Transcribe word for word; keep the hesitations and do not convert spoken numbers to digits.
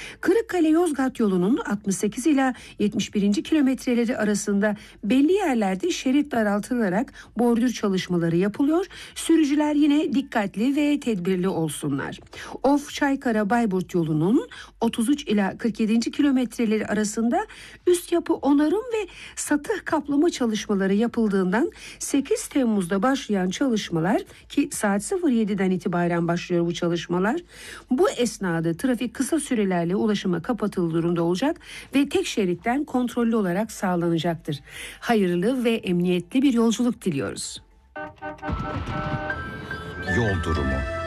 Kırıkkale-Yozgat yolunun altmış sekiz ila yetmiş birinci kilometreleri arasında belli yerlerde şerit daraltılarak bordür çalışmaları yapılıyor. Sürücüler yine dikkatli ve tedbirli olsunlar. Of Çaykara-Bayburt yolunun otuz üç ila kırk yedinci kilometreleri arasında üst yapı onarım ve satıh kaplama çalışmaları yapıldığından sekiz Temmuz'da başlayan çalışmalar, ki saat sıfır yediden itibaren başlıyor bu çalışmalar. Bu esnada trafik kısa sürelerle ulaşıma kapatıldığı durumda olacak ve tek şeritten kontrollü olarak sağlanacaktır. Hayırlı ve emniyetli bir yolculuk diliyoruz. Yol durumu.